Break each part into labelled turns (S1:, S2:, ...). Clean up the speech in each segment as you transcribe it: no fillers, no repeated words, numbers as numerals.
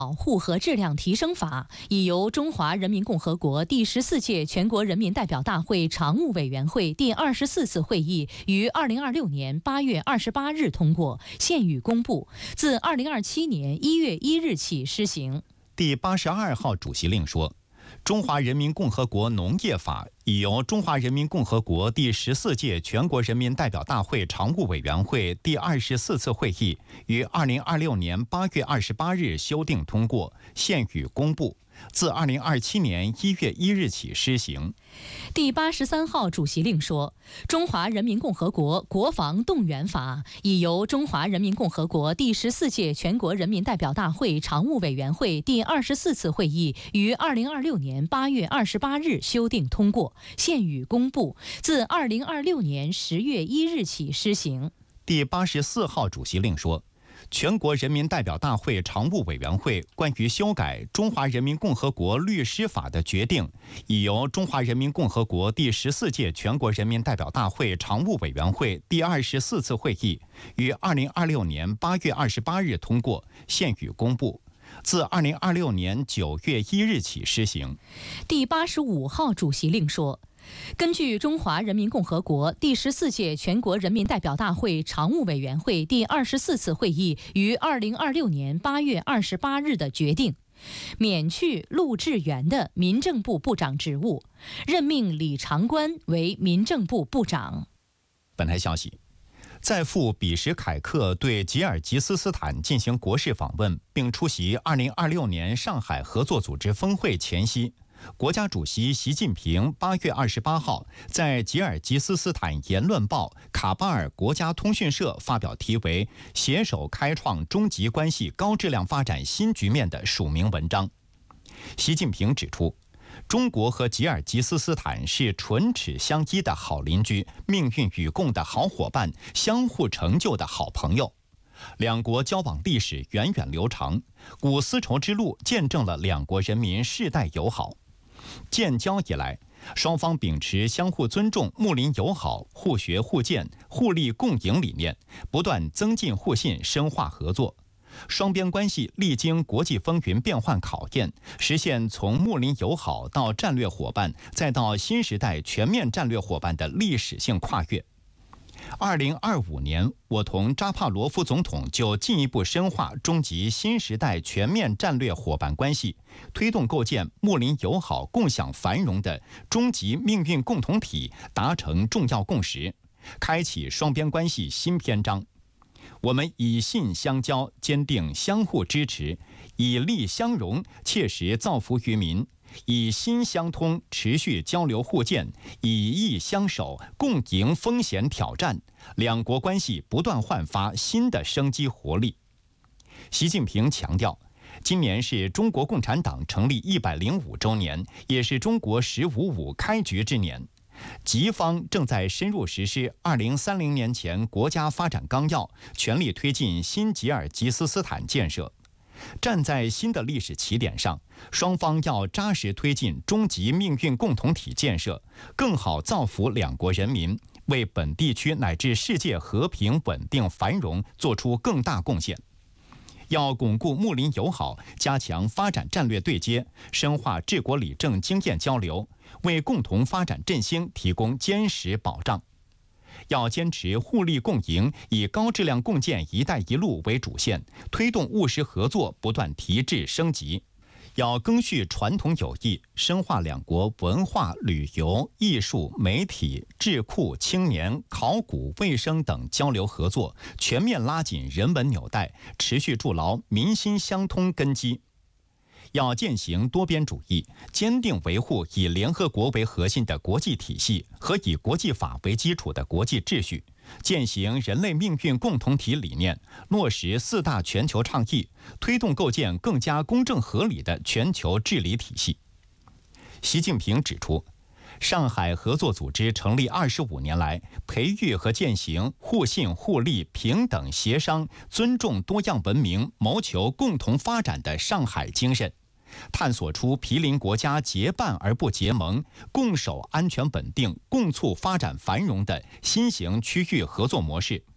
S1: 保护和质量提升法已由中华人民共和国第14届全国人民代表大会常务委员会第24次会议于2026年8月28日通过，现予公布，自2027年1月1日起施行。
S2: 第82号主席令说，中华人民共和国农业法已由中华人民共和国第14届全国人民代表大会常务委员会第24次会议于2026年8月28日修订通过，现予公布，自2027年1月1日起施行。
S1: 第83号主席令说，中华人民共和国国防动员法已由中华人民共和国第14届全国人民代表大会常务委员会第24次会议于2026年8月28日修订通过，现予公布，自2026年10月1日起施行。
S2: 第84号主席令说，全国人民代表大会常务委员会关于修改中华人民共和国律师法的决定，已由中华人民共和国第14届全国人民代表大会常务委员会第24次会议于2026年8月28日通过，现予公布，自2026年9月1日起施行。
S1: 第85号主席令说，根据中华人民共和国第14届全国人民代表大会常务委员会第24次会议于2026年8月28日的决定，免去陆志源的民政部部长职务，任命李长官为民政部部长。
S2: 本台消息，在赴比什凯克对吉尔吉斯斯坦进行国事访问，并出席2026年上海合作组织峰会前夕，国家主席习近平8月28号在吉尔吉斯斯坦言论报卡巴尔国家通讯社发表题为“携手开创中吉关系高质量发展新局面”的署名文章。习近平指出，中国和吉尔吉斯斯坦是唇齿相依的好邻居，命运与共的好伙伴，相互成就的好朋友。两国交往历史源远流长，古丝绸之路见证了两国人民世代友好。建交以来，双方秉持相互尊重、睦邻友好、互学互鉴、互利共赢理念，不断增进互信、深化合作。双边关系历经国际风云变幻考验，实现从睦邻友好到战略伙伴，再到新时代全面战略伙伴的历史性跨越。2025年，我同扎帕罗夫总统就进一步深化中吉新时代全面战略伙伴关系，推动构建睦邻友好、共享繁荣的中吉命运共同体达成重要共识，开启双边关系新篇章。我们以信相交，坚定相互支持；以利相融，切实造福于民；以心相通，持续交流互鉴；以义相守，共迎风险挑战。两国关系不断焕发新的生机活力。习近平强调，今年是中国共产党成立105周年，也是中国“15+5”开局之年。吉方正在深入实施2030年前国家发展纲要，全力推进新吉尔吉斯斯坦建设。站在新的历史起点上，双方要扎实推进中吉命运共同体建设，更好造福两国人民，为本地区乃至世界和平稳定繁荣做出更大贡献。要巩固睦邻友好，加强发展战略对接，深化治国理政经验交流，为共同发展振兴提供坚实保障。要坚持互利共赢，以高质量共建“一带一路”为主线，推动务实合作不断提质升级。要赓续传统友谊，深化两国文化、旅游、艺术、媒体、智库、青年、考古、卫生等交流合作，全面拉紧人文纽带，持续筑牢民心相通根基。要践行多边主义，坚定维护以联合国为核心的国际体系和以国际法为基础的国际秩序，践行人类命运共同体理念，落实4大全球倡议，推动构建更加公正合理的全球治理体系。习近平指出，上海合作组织成立25年来，培育和践行互信互利、平等协商、尊重多样文明、谋求共同发展的上海精神，探索出毗邻国家结伴而不结盟、共守安全稳定、共促发展繁荣的新型区域合作模式，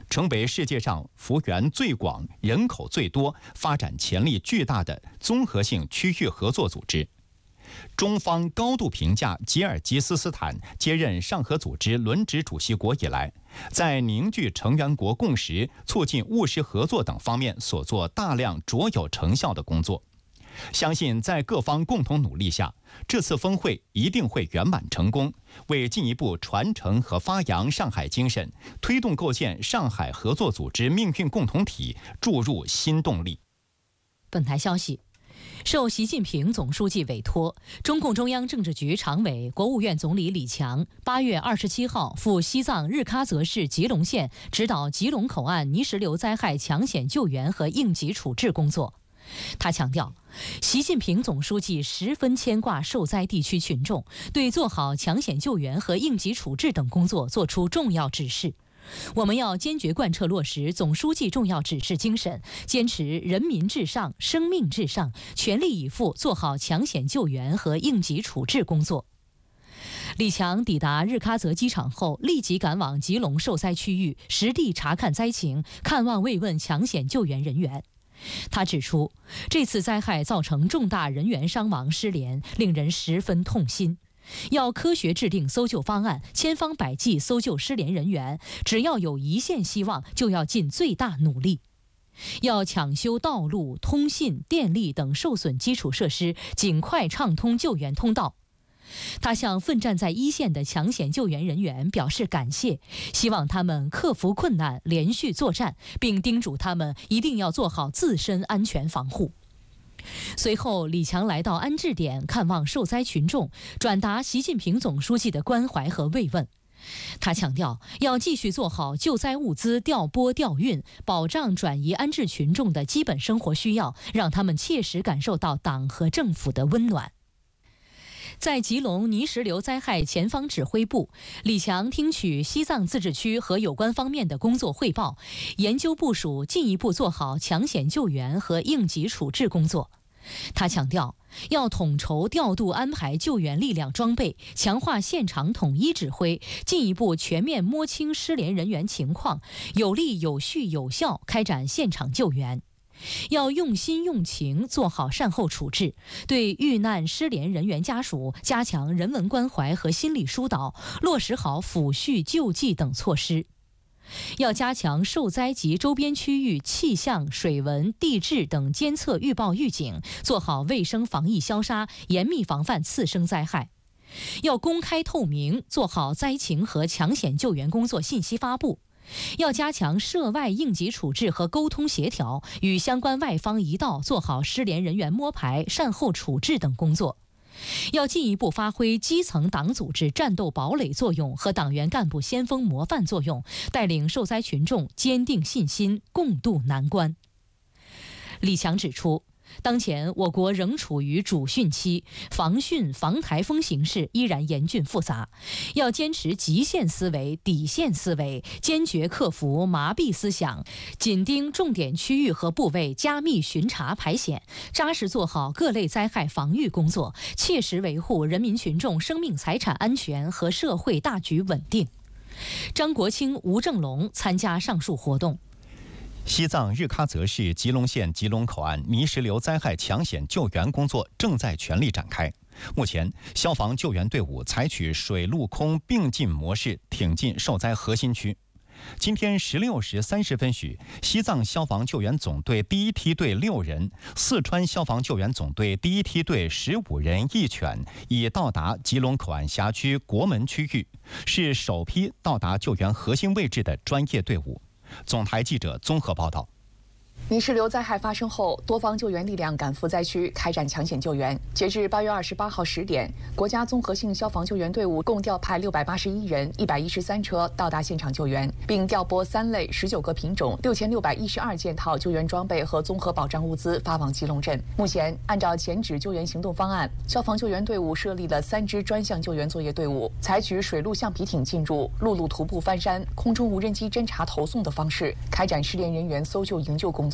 S2: 成为世界上幅员最广、人口最多、发展潜力巨大的综合性区域合作组织。中方高度评价吉尔吉斯斯坦接任上合组织轮值主席国以来，在凝聚成员国共识、促进务实合作等方面所做大量卓有成效的工作。相信在各方共同努力下，这次峰会一定会圆满成功，为进一步传承和发扬上海精神，推动构建上海合作组织命运共同体注入新动力。
S1: 本台消息，受习近平总书记委托，中共中央政治局常委、国务院总理李强8月27号赴西藏日喀则市吉隆县指导吉隆口岸泥石流灾害抢险救援和应急处置工作。他强调，习近平总书记十分牵挂受灾地区群众，对做好抢险救援和应急处置等工作作出重要指示。我们要坚决贯彻落实总书记重要指示精神，坚持人民至上、生命至上，全力以赴做好抢险救援和应急处置工作。李强抵达日喀则机场后，立即赶往吉隆受灾区域，实地查看灾情，看望慰问抢险救援人员。他指出，这次灾害造成重大人员伤亡失联，令人十分痛心。要科学制定搜救方案，千方百计搜救失联人员，只要有一线希望，就要尽最大努力。要抢修道路、通信、电力等受损基础设施，尽快畅通救援通道。他向奋战在一线的抢险救援人员表示感谢，希望他们克服困难，连续作战，并叮嘱他们一定要做好自身安全防护。随后，李强来到安置点看望受灾群众，转达习近平总书记的关怀和慰问。他强调，要继续做好救灾物资调拨调运，保障转移安置群众的基本生活需要，让他们切实感受到党和政府的温暖。在吉隆泥石流灾害前方指挥部，李强听取西藏自治区和有关方面的工作汇报，研究部署进一步做好抢险救援和应急处置工作。他强调，要统筹调度安排救援力量装备，强化现场统一指挥，进一步全面摸清失联人员情况，有力、有序、有效开展现场救援。要用心用情做好善后处置，对遇难失联人员家属加强人文关怀和心理疏导，落实好抚恤救济等措施。要加强受灾及周边区域气象、水文、地质等监测预报预警，做好卫生防疫消杀，严密防范次生灾害。要公开透明，做好灾情和抢险救援工作信息发布。要加强涉外应急处置和沟通协调，与相关外方一道做好失联人员摸排、善后处置等工作。要进一步发挥基层党组织战斗堡垒作用和党员干部先锋模范作用，带领受灾群众坚定信心，共度难关。李强指出，当前我国仍处于主汛期，防汛防台风形势依然严峻复杂，要坚持极限思维、底线思维，坚决克服麻痹思想，紧盯重点区域和部位，加密巡查排险，扎实做好各类灾害防御工作，切实维护人民群众生命财产安全和社会大局稳定。张国清、吴正龙参加上述活动。
S2: 西藏日喀则市吉隆县吉隆口岸泥石流灾害抢险救援工作正在全力展开。目前，消防救援队伍采取水陆空并进模式挺进受灾核心区。今天16时30分许，西藏消防救援总队第一梯队6人，四川消防救援总队第一梯队15人1犬已到达吉隆口岸辖区国门区域，是首批到达救援核心位置的专业队伍。总台记者综合报道。
S3: 泥石流灾害发生后，多方救援力量赶赴灾区开展抢险救援。截至8月28号10点，国家综合性消防救援队伍共调派681人、113车到达现场救援，并调拨3类19个品种、6612件套救援装备和综合保障物资发往吉隆镇。目前，按照前指救援行动方案，消防救援队伍设立了3支专项救援作业队伍，采取水陆橡皮艇进入、陆路徒步翻山、空中无人机侦察投送的方式，开展失联人员搜救营救工作。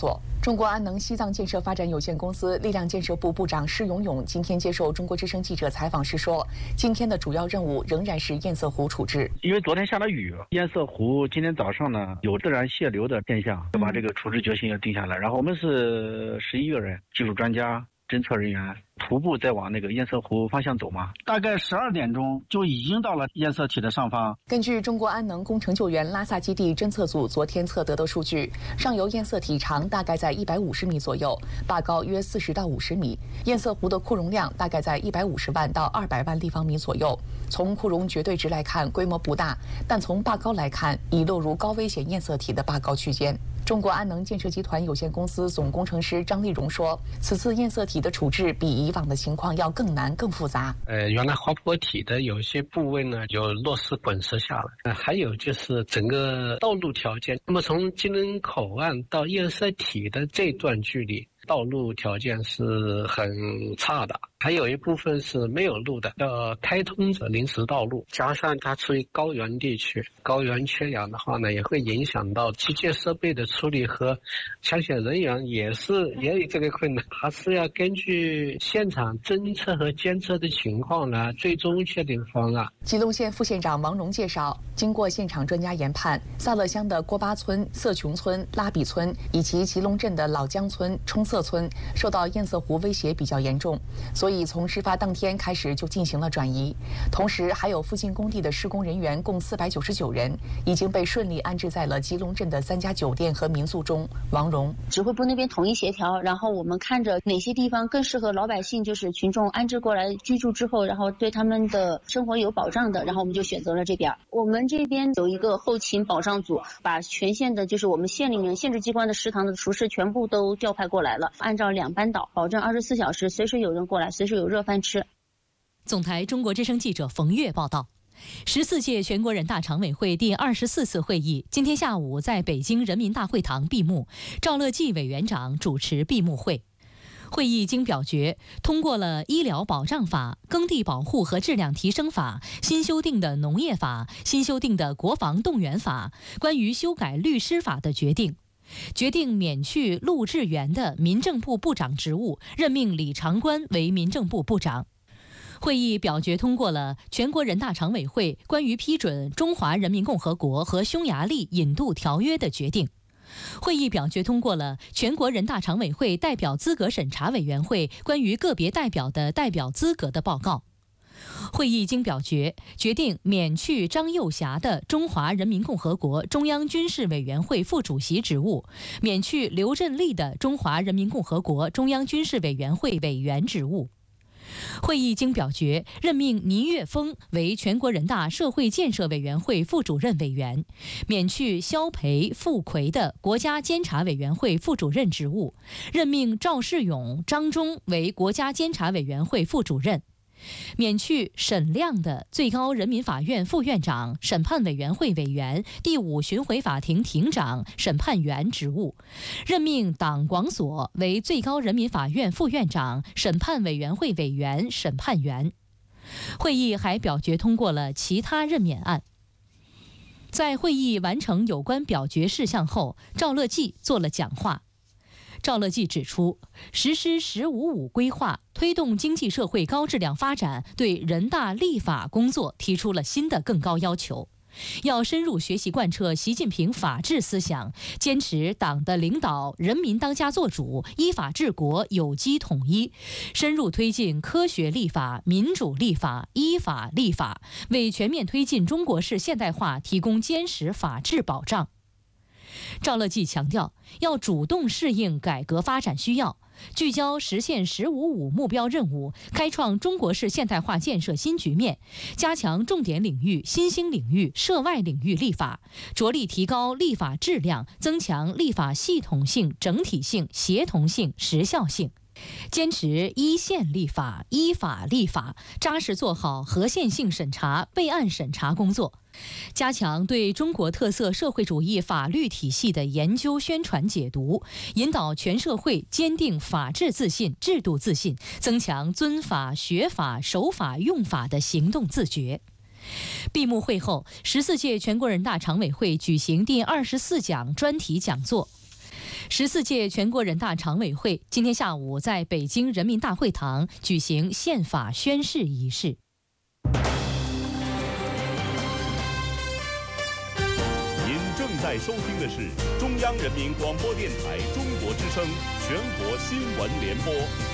S3: 作。中国安能西藏建设发展有限公司力量建设部部长施永永今天接受中国之声记者采访时说，今天的主要任务仍然是堰塞湖处置。
S4: 因为昨天下了雨，堰塞湖今天早上呢有自然泄流的现象，就把这个处置决心要定下来。然后我们是11个人，技术专家、侦测人员。徒步再往那个堰塞湖方向走嘛，大概12点钟就已经到了堰塞体的上方。
S3: 根据中国安能工程救援拉萨基地侦测组昨天测得的数据，上游堰塞体长大概在150米左右，坝高约40到50米，堰塞湖的库容量大概在150万到200万立方米左右。从库容绝对值来看，规模不大，但从坝高来看，已落入高危险堰塞体的坝高区间。中国安能建设集团有限公司总工程师张立荣说，此次堰塞体的处置比以往的情况要更难、更复杂。
S5: 原来滑坡体的有些部位呢有落石滚石下来，还有就是整个道路条件。那么从金陵口岸到堰塞体的这段距离，道路条件是很差的，还有一部分是没有路的，要开通的临时道路，加上它处于高原地区，高原缺氧的话呢，也会影响到机械设备的处理和抢险人员也有这个困难，还是要根据现场侦测和监测的情况呢，最终确定方案。
S3: 吉隆县副县长王荣介绍，经过现场专家研判，萨勒乡的郭巴村、色琼村、拉比村以及吉隆镇的老江村、冲色村受到堰塞湖威胁比较严重，所以从事发当天开始就进行了转移。同时，还有附近工地的施工人员共499人，已经被顺利安置在了吉隆镇的3家酒店和民宿中。王荣
S6: 指挥部那边统一协调，然后我们看着哪些地方更适合老百姓，就是群众安置过来居住之后，然后对他们的生活有保障的，然后我们就选择了这边。我们这边有一个后勤保障组，把全县的就是我们县里面县直机关的食堂的厨师全部都调派过来了，按照2班倒，保证24小时随时有人过来，随时有热饭吃。
S1: 总台中国之声记者冯月报道。14届全国人大常委会第24次会议今天下午在北京人民大会堂闭幕，赵乐际委员长主持闭幕会。会议经表决通过了《医疗保障法》、《耕地保护和质量提升法》、新修订的《农业法》、新修订的《国防动员法》、关于修改律师法的决定。决定免去陆志源的民政部部长职务，任命李长官为民政部部长。会议表决通过了全国人大常委会关于批准《中华人民共和国和匈牙利引渡条约》的决定。会议表决通过了全国人大常委会代表资格审查委员会关于个别代表的代表资格的报告。会议经表决，决定免去张幼霞的中华人民共和国中央军事委员会副主席职务，免去刘振立的中华人民共和国中央军事委员会委员职务。会议经表决，任命倪岳峰为全国人大社会建设委员会副主任委员，免去肖培、傅奎的国家监察委员会副主任职务，任命赵世勇、张忠为国家监察委员会副主任。免去沈亮的最高人民法院副院长、审判委员会委员、第5巡回法庭庭长、审判员职务，任命党广所为最高人民法院副院长、审判委员会委员、审判员。会议还表决通过了其他任免案。在会议完成有关表决事项后，赵乐际做了讲话。赵乐际指出，实施“15+5”规划，推动经济社会高质量发展，对人大立法工作提出了新的更高要求。要深入学习贯彻习近平法治思想，坚持党的领导人民当家作主，依法治国，有机统一，深入推进科学立法、民主立法、依法立法，为全面推进中国式现代化提供坚实法治保障。赵乐际强调，要主动适应改革发展需要，聚焦实现“15+5”目标任务，开创中国式现代化建设新局面，加强重点领域、新兴领域、涉外领域立法，着力提高立法质量，增强立法系统性、整体性、协同性、时效性。坚持依宪立法、依法立法，扎实做好合宪性审查、备案审查工作，加强对中国特色社会主义法律体系的研究、宣传、解读，引导全社会坚定法治自信、制度自信，增强遵法、学法、守法、用法的行动自觉。闭幕会后，14届全国人大常委会举行第24讲专题讲座。 14届全国人大常委会今天下午在北京人民大会堂举行宪法宣誓仪式。
S7: 您正在收听的是中央人民广播电台中国之声全国新闻联播。